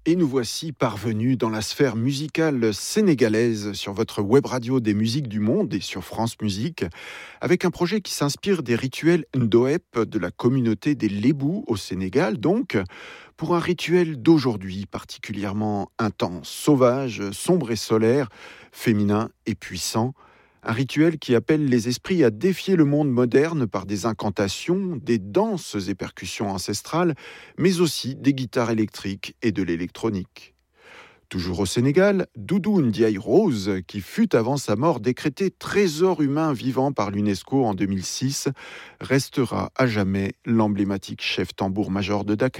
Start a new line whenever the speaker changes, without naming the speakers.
Et nous voici parvenus dans la sphère musicale sénégalaise sur votre web radio des musiques du monde et sur France Musique, avec un projet qui s'inspire des rituels Ndoep de la communauté des Lébou au Sénégal, donc pour un rituel d'aujourd'hui particulièrement intense, sauvage, sombre et solaire, féminin et puissant. Un rituel qui appelle les esprits à défier le monde moderne par des incantations, des danses et percussions ancestrales, mais aussi des guitares électriques et de l'électronique. Toujours au Sénégal, Doudou Ndiaye Rose, qui fut avant sa mort décrété trésor humain vivant par l'UNESCO en 2006, restera à jamais l'emblématique chef tambour-major de Dakar.